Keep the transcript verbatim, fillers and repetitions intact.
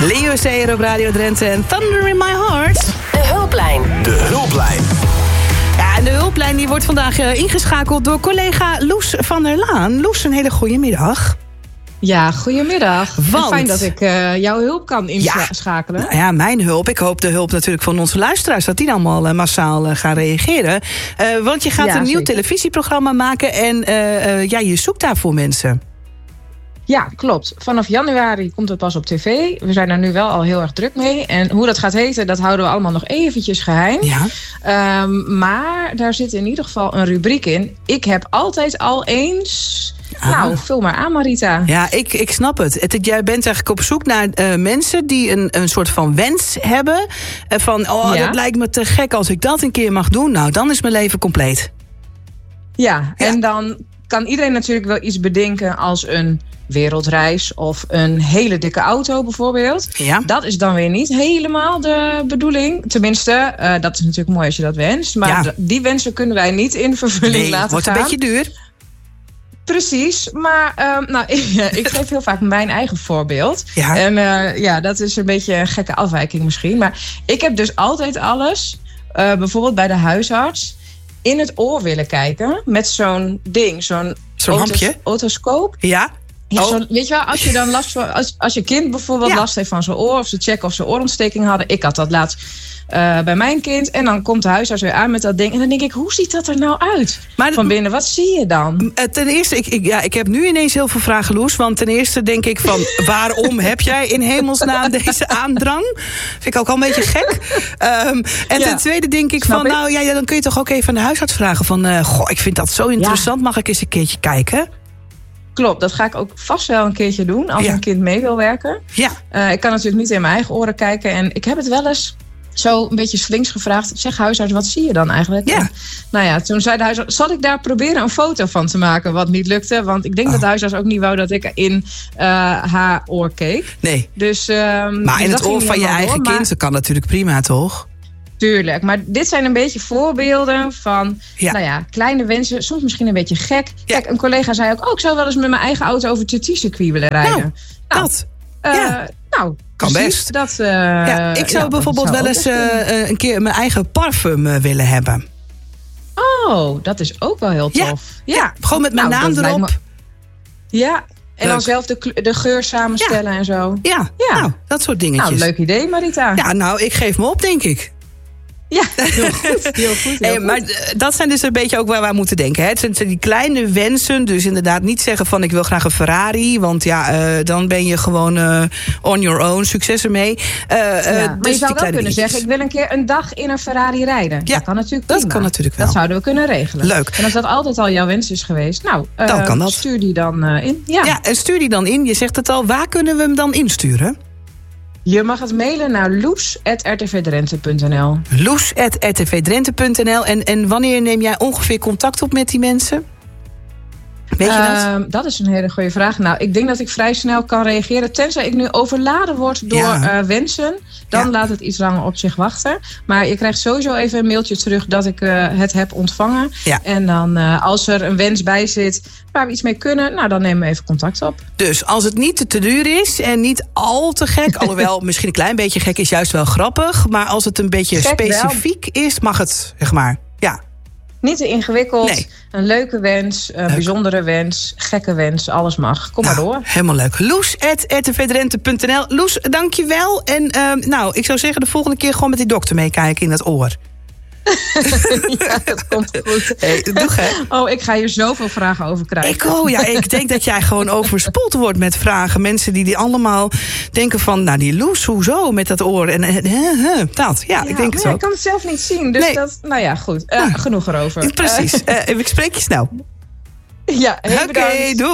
Leo Sayer op Radio Drenthe en Thunder in My Heart. De hulplijn. De hulplijn. Ja, en de hulplijn die wordt vandaag uh, ingeschakeld door collega Loes van der Laan. Loes, een hele goede middag. Ja, goedemiddag. Want... Fijn dat ik uh, jouw hulp kan inschakelen. Ja, nou ja, mijn hulp. Ik hoop de hulp natuurlijk van onze luisteraars, dat die dan allemaal uh, massaal uh, gaan reageren. Uh, want je gaat ja, een nieuw zeker. televisieprogramma maken en uh, uh, ja, je zoekt daarvoor mensen. Ja, klopt. Vanaf januari komt het pas op tv. We zijn er nu wel al heel erg druk mee. En hoe dat gaat heten, dat houden we allemaal nog eventjes geheim. Ja. Um, maar daar zit in ieder geval een rubriek in. Ik heb altijd al eens... Ah. Nou, vul maar aan, Marita. Ja, ik, ik snap het. het. Jij bent eigenlijk op zoek naar uh, mensen die een, een soort van wens hebben. Uh, van, oh, ja. dat lijkt me te gek als ik dat een keer mag doen. Nou, dan is mijn leven compleet. Ja, ja. En dan kan iedereen natuurlijk wel iets bedenken als een wereldreis of een hele dikke auto bijvoorbeeld. Ja. Dat is dan weer niet helemaal de bedoeling. Tenminste, uh, dat is natuurlijk mooi als je dat wenst. Maar ja. die wensen kunnen wij niet in vervulling nee, laten wordt gaan. Wordt een beetje duur. Precies, maar um, nou, ik, ik geef heel vaak mijn eigen voorbeeld. Ja. En uh, ja, dat is een beetje een gekke afwijking misschien. Maar ik heb dus altijd alles, uh, bijvoorbeeld bij de huisarts, in het oor willen kijken. Met zo'n ding, zo'n, zo'n otos- lampje. otoscoop. Ja. Ja, oh. zo, weet je wel, als je dan last van, als, als je kind bijvoorbeeld ja. last heeft van zijn oor, of ze checken of ze oorontsteking hadden. Ik had dat laatst uh, bij mijn kind. En dan komt de huisarts weer aan met dat ding. En dan denk ik, hoe ziet dat er nou uit? Maar van binnen, wat zie je dan? Ten eerste, ik, ik, ja, ik heb nu ineens heel veel vragen, Loes. Want ten eerste denk ik van, waarom heb jij in hemelsnaam deze aandrang? Vind ik ook al een beetje gek. Um, en ja. ten tweede denk ik Snap van, ik? nou ja, ja, dan kun je toch ook even aan de huisarts vragen van, uh, goh, ik vind dat zo interessant. Ja. Mag ik eens een keertje kijken? Klopt, dat ga ik ook vast wel een keertje doen als ja. een kind mee wil werken. Ja. Uh, ik kan natuurlijk niet in mijn eigen oren kijken. En ik heb het wel eens zo een beetje slinks gevraagd. Zeg huisarts, wat zie je dan eigenlijk? Ja. En, nou ja, toen zei de huisarts, zal ik daar proberen een foto van te maken? Wat niet lukte, want ik denk oh. dat de huisarts ook niet wou dat ik in uh, haar oor keek. Nee. Dus, um, maar in dus het oor van je eigen door, kind, dat kan natuurlijk prima, toch? Tuurlijk, maar dit zijn een beetje voorbeelden van ja. Nou ja, kleine wensen. Soms misschien een beetje gek. Ja. Kijk, een collega zei ook, oh, ik zou wel eens met mijn eigen auto over het T T-circuit willen rijden. Nou, nou dat. Uh, ja. Nou, kan precies, best. Dat, uh, ja, ik zou ja, bijvoorbeeld zou wel eens uh, een keer mijn eigen parfum uh, willen hebben. Oh, dat is ook wel heel tof. Ja, ja. ja gewoon met mijn nou, naam erop. Me... Ja, en leuk. Dan zelf de, de geur samenstellen ja. en zo. Ja, ja. Nou, dat soort dingetjes. Nou, leuk idee, Marita. Ja, nou, ik geef me op, denk ik. Ja, heel goed. Heel goed, heel hey, goed. Maar dat zijn dus een beetje ook waar we aan moeten denken. Hè? Het zijn die kleine wensen. Dus inderdaad niet zeggen van ik wil graag een Ferrari. Want ja, uh, dan ben je gewoon uh, on your own. Succes ermee. Uh, ja, uh, maar dus je zou wel kunnen dingetjes. zeggen, ik wil een keer een dag in een Ferrari rijden. Ja, dat kan natuurlijk dat prima. kan natuurlijk wel. Dat zouden we kunnen regelen. Leuk. En als dat altijd al jouw wens is geweest, nou, uh, dan kan dat. Stuur die dan uh, in. Ja. ja, en stuur die dan in. Je zegt het al, waar kunnen we hem dan insturen? Je mag het mailen naar loes at r t v drenthe punt n l. loes at r t v drenthe punt n l. En, en wanneer neem jij ongeveer contact op met die mensen? Weet je dat? Uh, dat is een hele goede vraag. Nou, ik denk dat ik vrij snel kan reageren. Tenzij ik nu overladen word door ja. uh, wensen. Dan ja. laat het iets langer op zich wachten. Maar je krijgt sowieso even een mailtje terug dat ik uh, het heb ontvangen. Ja. En dan uh, als er een wens bij zit waar we iets mee kunnen, nou dan nemen we even contact op. Dus als het niet te duur is en niet al te gek, alhoewel misschien een klein beetje gek is juist wel grappig. Maar als het een beetje gek specifiek wel. is, mag het, zeg maar. Ja. Niet te ingewikkeld. Nee. Een leuke wens, een Leuk. bijzondere wens, gekke wens, alles mag. Kom nou, maar door. Helemaal leuk. Loes at r t v drenthe punt n l. Loes, dank je wel. En uh, nou, ik zou zeggen de volgende keer gewoon met die dokter meekijken in dat oor. Ja, dat komt goed. Hey, doe ge. Oh, ik ga hier zoveel vragen over krijgen. Ik oh, ja, ik denk dat jij gewoon overspoeld wordt met vragen. Mensen die, die allemaal denken van, nou die Loes, hoezo met dat oor? En uh, uh, dat, ja, ja, ik denk het ja, ook. Ik kan het zelf niet zien, dus nee. dat, nou ja, goed. Uh, ja. Genoeg erover. Precies. Uh, ik spreek je snel. Ja, heel Oké, okay, doei.